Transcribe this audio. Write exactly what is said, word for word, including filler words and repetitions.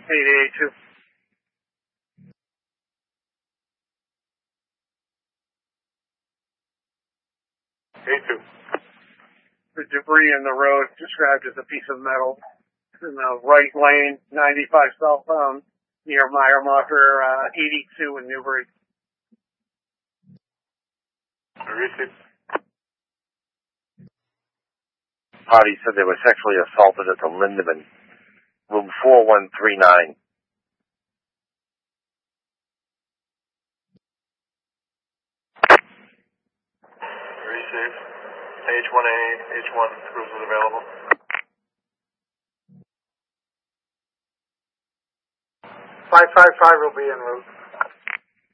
eight eighty-two. eighty-two. The debris in the road described as a piece of metal in the right lane, ninety-five southbound, near Meyer Marker, uh, eighty-two in Newbury. Received. Party said they were sexually assaulted at the Lindemann, room four one three nine. Received. H one A, H one cruisers available. five five five will be en route.